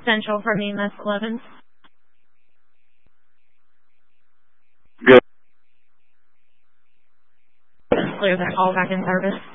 Central for EMS 11. Good. Clear that call back in service.